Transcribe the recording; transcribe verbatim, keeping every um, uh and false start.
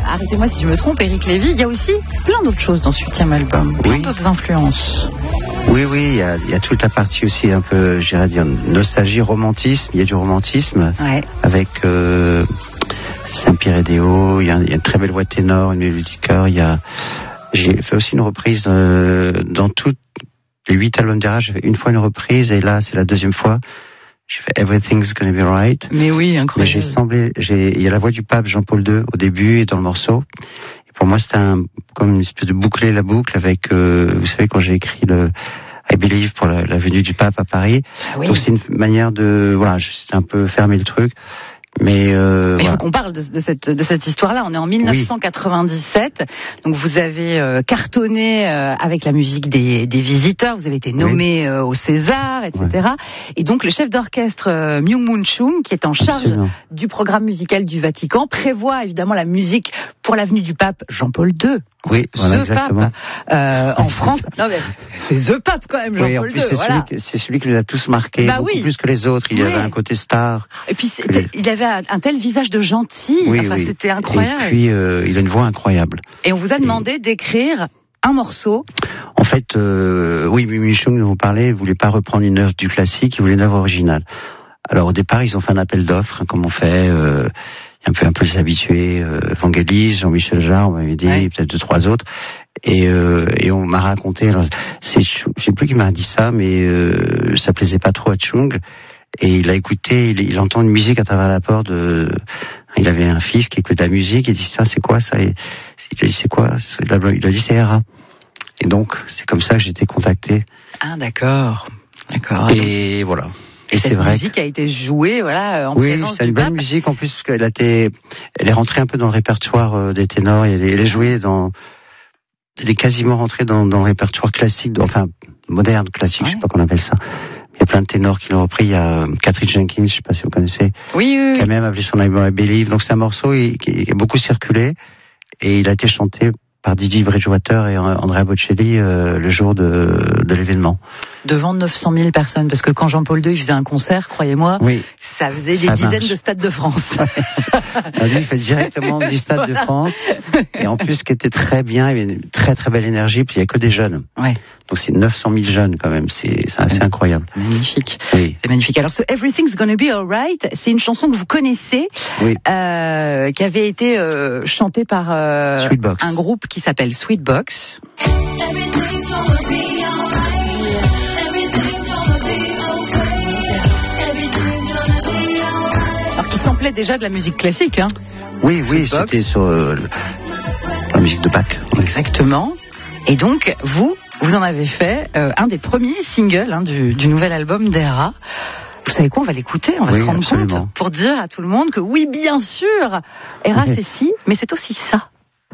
arrêtez-moi si je me trompe, Éric Lévy, il y a aussi plein d'autres choses dans ce huitième album, plein oui. d'autres influences. Oui, oui, il y a, il y a toute la partie aussi un peu, j'irais dire, nostalgie, romantisme. Il y a du romantisme ouais. avec euh, Saint-Pierre et Déo. Il y, a, il y a une très belle voix de ténor, une mélodie de chœur. Il y a, j'ai fait aussi une reprise euh, dans toutes les huit albums d'Era. J'ai fait une fois une reprise et là, c'est la deuxième fois. J'ai fait Everything's Gonna Be Right. Mais oui, incroyable. Mais j'ai semblé, j'ai, il y a la voix du pape Jean-Paul deux au début et dans le morceau. Et pour moi, c'était un, comme une espèce de boucler la boucle avec, euh, vous savez, quand j'ai écrit le I Believe pour la, la venue du pape à Paris. Ah oui. Donc c'est une manière de, voilà, c'est un peu fermer le truc. Mais euh, il voilà. faut qu'on parle de, de cette de cette histoire-là. On est en mille neuf cent quatre-vingt-dix-sept, oui. Donc vous avez euh, cartonné euh, avec la musique des, des Visiteurs. Vous avez été nommé oui. euh, au César, et cetera. Ouais. Et donc le chef d'orchestre euh, Myung-Moon Chung, qui est en charge Absolument. du programme musical du Vatican, prévoit évidemment la musique pour l'avenue du pape Jean-Paul deux. Oui, voilà, The exactement. Pape, euh, en France. Non mais c'est The Pape quand même, Jean-Paul oui, en plus, deux. C'est, voilà. celui, c'est celui qui nous a tous marqués, bah, beaucoup oui. plus que les autres. Il oui. avait un côté star. Et puis il avait un, un tel visage de gentil. Oui, enfin, oui. C'était incroyable. Et puis euh, il a une voix incroyable. Et on vous a demandé et... d'écrire un morceau. En fait, euh, oui, Myung-Moon Chung, dont vous parlez, il voulait pas reprendre une œuvre du classique, il voulait une œuvre originale. Alors au départ, ils ont fait un appel d'offres, hein, comme on fait. Euh, un peu un peu les habitués, euh, Vangelis, Jean-Michel Jarre, on m'avait dit, ouais. peut-être deux trois autres, et euh, et on m'a raconté. Alors c'est, je sais plus qui m'a dit ça, mais euh, ça plaisait pas trop à Chung, et il a écouté, il, il entend une musique à travers la porte. De, il avait un fils qui écoute de la musique, et il dit ça, c'est quoi ça? Et il a dit c'est quoi? Il a dit c'est Era. Et donc c'est comme ça que j'ai été contacté. Ah d'accord, d'accord. Et voilà. Et cette c'est vrai musique que... a été jouée, voilà, en oui, présence Oui, c'est du une pape. bonne musique en plus parce qu'elle a été, elle est rentrée un peu dans le répertoire euh, des ténors. Et elle, est, elle est jouée dans, elle est quasiment rentrée dans, dans le répertoire classique, enfin moderne classique, ouais. je sais pas qu'on appelle ça. Il y a plein de ténors qui l'ont repris. Il y a Catherine Jenkins, je sais pas si vous connaissez, oui, oui, qui a même appelé son album I Believe. Donc c'est un morceau qui, qui a beaucoup circulé et il a été chanté par Didi Bridgewater et Andrea Bocelli euh, le jour de, de l'événement. Devant neuf cent mille personnes, parce que quand Jean-Paul deux il faisait un concert, croyez-moi, oui, ça faisait des ça dizaines marche. de stades de France. Ah, lui, il fait directement dix stades voilà. de France. Et en plus, ce qui était très bien, il y avait une très très belle énergie, puis il n'y a que des jeunes. Ouais. Donc c'est neuf cent mille jeunes quand même, c'est, c'est assez incroyable. C'est magnifique. Oui. C'est magnifique. Alors, ce Everything's Gonna Be Alright, c'est une chanson que vous connaissez, oui. euh, qui avait été euh, chantée par euh, un groupe qui s'appelle Sweetbox. Alors, qui samplait déjà de la musique classique, hein. Oui, oui, c'était sur euh, la musique de Bach. Oui. Exactement. Et donc, vous, vous en avez fait euh, un des premiers singles hein, du, du nouvel album d'Era. Vous savez quoi, on va l'écouter, on va oui, se rendre absolument. compte pour dire à tout le monde que oui, bien sûr, Era c'est ci, mais c'est aussi ça.